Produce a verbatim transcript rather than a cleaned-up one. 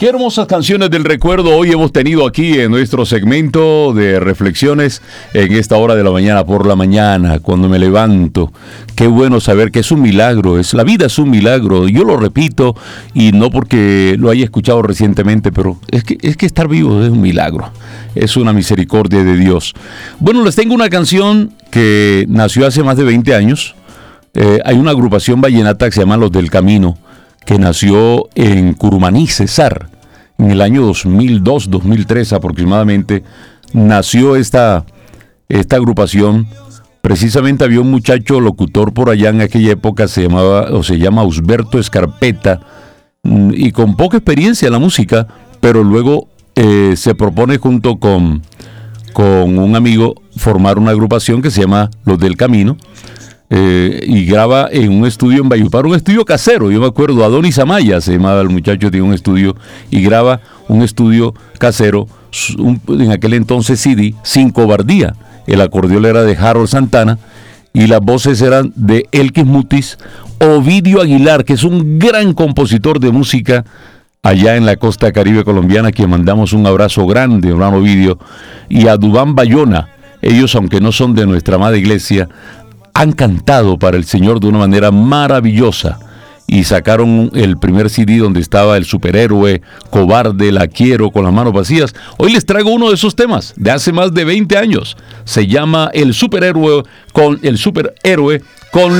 Qué hermosas canciones del recuerdo hoy hemos tenido aquí en nuestro segmento de reflexiones en esta hora de la mañana, por la mañana, cuando me levanto. Qué bueno saber que es un milagro, es, la vida es un milagro. Yo lo repito, y no porque lo haya escuchado recientemente, pero es que, es que estar vivo es un milagro, es una misericordia de Dios. Bueno, les tengo una canción que nació hace más de veinte años. Eh, hay una agrupación vallenata que se llama Los del Camino, que nació en Curumaní, Cesar, en el año dos mil dos, dos mil tres aproximadamente. Nació esta, esta agrupación. Precisamente había un muchacho locutor por allá en aquella época, se llamaba, o se llama Usberto Escarpeta, y con poca experiencia en la música, pero luego eh, se propone junto con, con un amigo formar una agrupación que se llama Los del Camino. Eh, y graba en un estudio en Valledupar, un estudio casero. Yo me acuerdo, Adonis Amaya se llamaba el muchacho, tiene un estudio y graba un estudio casero, un, en aquel entonces C D, sin cobardía. El acordeón era de Harold Santana y las voces eran de Elkis Mutis, Ovidio Aguilar, que es un gran compositor de música allá en la costa caribe colombiana, a quien mandamos un abrazo grande, hermano Ovidio, y a Dubán Bayona. Ellos, aunque no son de nuestra amada iglesia, han cantado para el Señor de una manera maravillosa y sacaron el primer C D donde estaba el superhéroe, Cobarde, La Quiero, Con las manos vacías. Hoy les traigo uno de esos temas de hace más de veinte años. Se llama El superhéroe con el superhéroe con